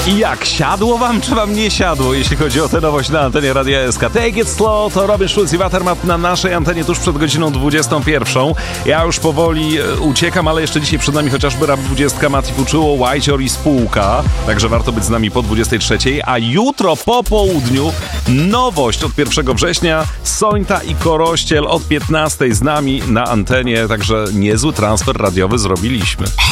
I jak? Siadło wam, czy wam nie siadło, jeśli chodzi o tę nowość na antenie Radia SK? Take It Slow to Robin Schulz i Watermat na naszej antenie tuż przed godziną 21. Ja już powoli uciekam, ale jeszcze dzisiaj przed nami chociażby Rap 20, Mati Fuczuło, Whitehall i spółka. Także warto być z nami po 23. A jutro po południu nowość od 1 września. Sońta i Korościel od 15 z nami na antenie. Także niezły transfer radiowy zrobiliśmy.